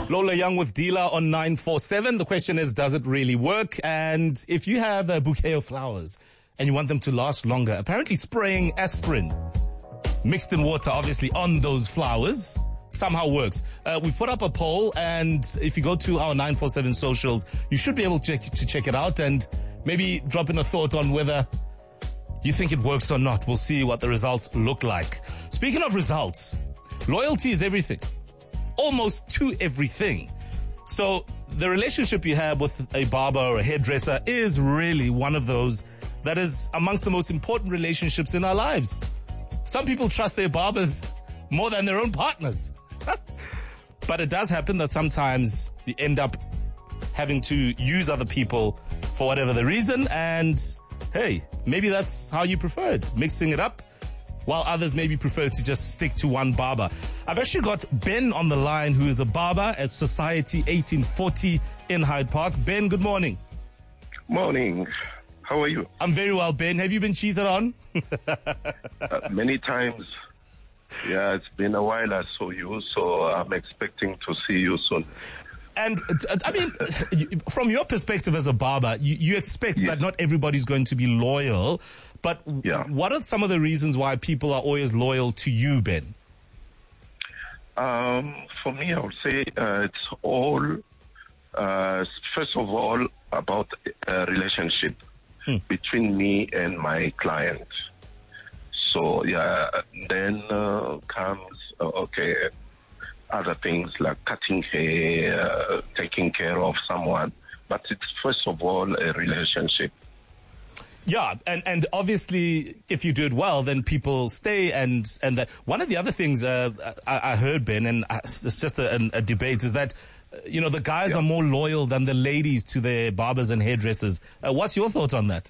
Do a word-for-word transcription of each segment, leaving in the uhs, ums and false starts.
Lola Young with Dealer on nine four seven. The question is, does it really work? And if you have a bouquet of flowers and you want them to last longer, apparently spraying aspirin mixed in water, obviously, on those flowers somehow works. Uh, we put up a poll, and if you go to our nine four seven socials, you should be able to check, to check it out and maybe drop in a thought on whether you think it works or not. We'll see what the results look like. Speaking of results, loyalty is everything. Almost to everything. So the relationship you have with a barber or a hairdresser is really one of those that is amongst the most important relationships in our lives. Some people trust their barbers more than their own partners. But it does happen that sometimes you end up having to use other people for whatever the reason, and hey, maybe that's how you prefer it, mixing it up, while others maybe prefer to just stick to one barber. I've actually got Ben on the line, who is a barber at Society eighteen forty in Hyde Park. Ben, good morning. Morning. How are you? I'm very well, Ben. Have you been cheated on? uh, many times. Yeah, it's been a while I saw you, so I'm expecting to see you soon. And, I mean, from your perspective as a barber, you, you expect yes. that not everybody's going to be loyal, but yeah. what are some of the reasons why people are always loyal to you, Ben? Um, for me, I would say uh, it's all, uh, first of all, about a relationship hmm. between me and my client. So, yeah, then uh, comes, uh, okay, other things like cutting hair, uh, taking care of someone. But it's first of all a relationship. Yeah, and, and obviously if you do it well, then people stay. And, and that one of the other things uh, I, I heard, Ben, and it's just a, a debate, is that, you know, the guys yeah. are more loyal than the ladies to their barbers and hairdressers. Uh, what's your thought on that?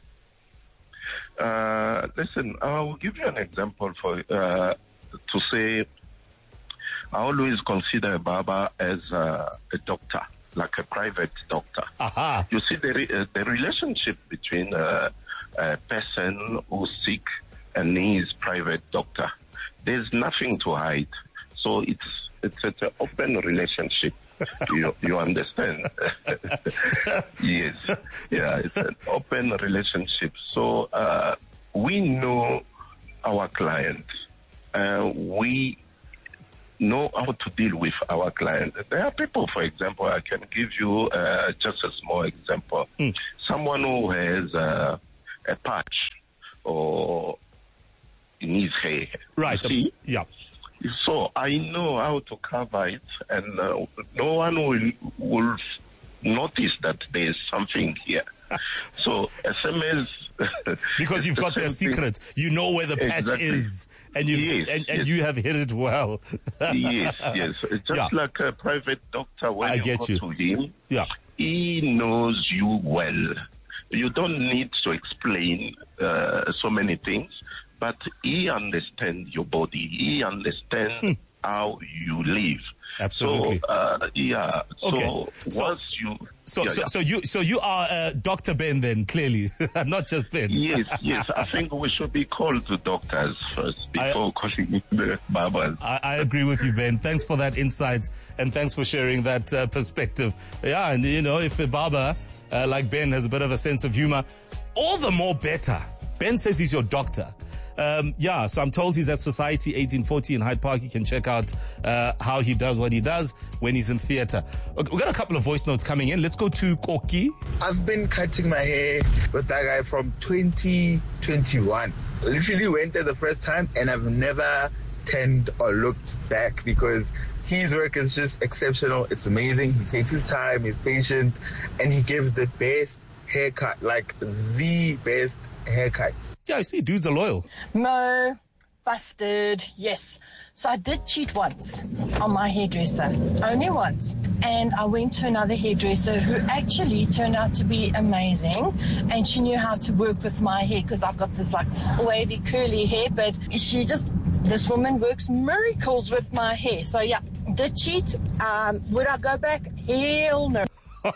Uh, listen, I will give you an example for uh, to say I always consider a barber as a, a doctor, like a private doctor. Aha. You see, the, re, uh, the relationship between uh, a person who's sick and his private doctor, there's nothing to hide. So it's it's, it's an open relationship. you, you understand? Yes. Yeah, it's an open relationship. So uh, we know our client. Uh, we know how to deal with our client. There are people, for example, I can give you uh, just a small example. Mm. Someone who has uh, a patch or in his hair. Right. You see? Yeah. So I know how to cover it, and uh, no one will, will notice that there is something here. So S M S... because you've got their secret. You know where the patch exactly. is, and you yes, and, and yes. you have hit it well. yes, yes. It's just yeah. like a private doctor, when I you get go you. to him, yeah. he knows you well. You don't need to explain uh, so many things, but he understands your body. He understands hmm. how you live. Absolutely. So, uh, yeah. Okay. So, so once you... So, yeah, so, yeah. so you, so you are uh, Doctor Ben then, clearly, not just Ben. Yes, yes. I think we should be called to doctors first before I, calling the barbers. I, I agree with you, Ben. Thanks for that insight, and thanks for sharing that uh, perspective. Yeah, and you know, if a barber uh, like Ben has a bit of a sense of humor, all the more better. Ben says he's your doctor. Um, yeah, so I'm told he's at Society eighteen forty in Hyde Park. You can check out uh, how he does what he does when he's in theatre. We've got a couple of voice notes coming in. Let's go to Koki. I've been cutting my hair with that guy from twenty twenty-one. Literally went there the first time, and I've never turned or looked back because his work is just exceptional. It's amazing. He takes his time, he's patient, and he gives the best haircut, like the best haircut. Yeah, I see. Dudes are loyal. Mo, busted, yes. So I did cheat once on my hairdresser, only once. And I went to another hairdresser who actually turned out to be amazing. And she knew how to work with my hair because I've got this like wavy, curly hair. But she just, this woman works miracles with my hair. So yeah, did cheat. Um, would I go back? Hell no.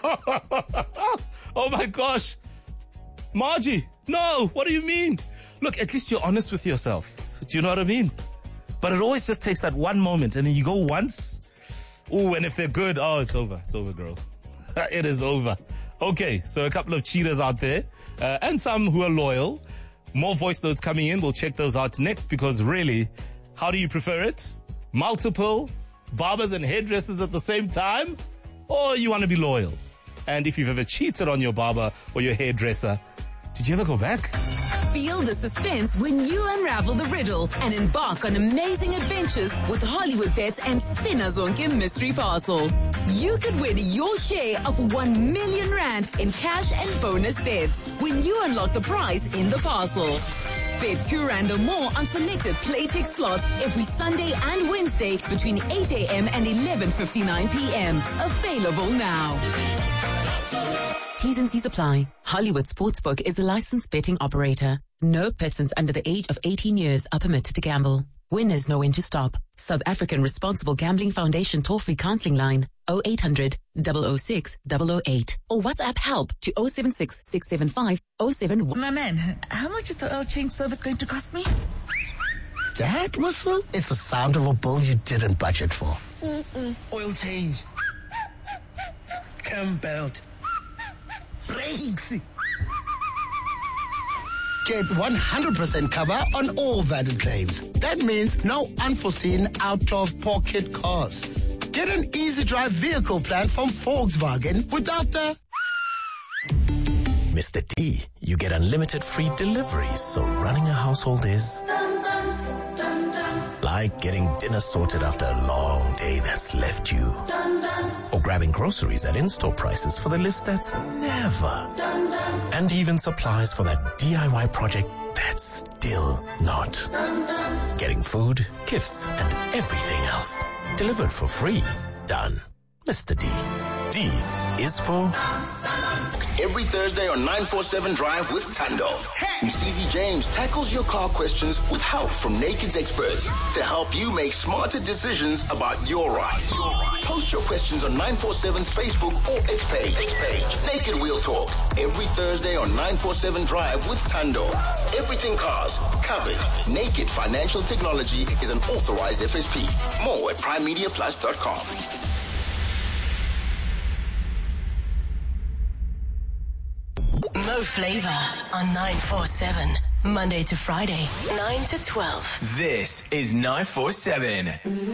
Oh my gosh. Margie, no, what do you mean? Look, at least you're honest with yourself. Do you know what I mean? But it always just takes that one moment, and then you go once, Ooh, and if they're good, oh, it's over. It's over, girl. It is over. Okay, so a couple of cheaters out there, uh, and some who are loyal. More voice notes coming in. We'll check those out next, because really, how do you prefer it? Multiple barbers and hairdressers at the same time? Or you want to be loyal? And if you've ever cheated on your barber or your hairdresser, did you ever go back? Feel the suspense when you unravel the riddle and embark on amazing adventures with Hollywood Bets and Spinner Zonke Mystery Parcel. You could win your share of one million rand in cash and bonus bets when you unlock the prize in the parcel. Bet two rand or more on selected Playtech slots every Sunday and Wednesday between eight a.m. and eleven fifty-nine p.m. Available now. T's and C's apply. Hollywood Sportsbook is a licensed betting operator. No persons under the age of eighteen years are permitted to gamble. Winners know when to stop. South African Responsible Gambling Foundation toll-free counseling line oh eight hundred, double oh six, double oh eight or WhatsApp help to oh seven six, six seven five, oh seven one. My man, how much is the oil change service going to cost me? That whistle? It's the sound of a bill you didn't budget for. Mm-mm. Oil change. Cam belt. Brakes. Get one hundred percent cover on all valid claims. That means no unforeseen out-of-pocket costs. Get an easy drive vehicle plan from Volkswagen without the... Mister D, you get unlimited free deliveries, so running a household is... like getting dinner sorted after a long day that's left you. Or grabbing groceries at in-store prices for the list that's never. And even supplies for that D I Y project that's still not. Getting food, gifts, and everything else delivered for free. Done. Mister D. D is for... Every Thursday on nine forty-seven Drive with Tando. Hey. Msizi James tackles your car questions with help from Naked's experts to help you make smarter decisions about your ride. Your ride. Post your questions on nine forty-seven's Facebook or X page. X page. Naked Wheel Talk. Every Thursday on nine forty-seven Drive with Tando. Everything cars covered. Naked Financial Technology is an authorized F S P. More at prime media plus dot com. Mo Flavor on nine forty-seven, Monday to Friday, nine to twelve. This is nine forty-seven.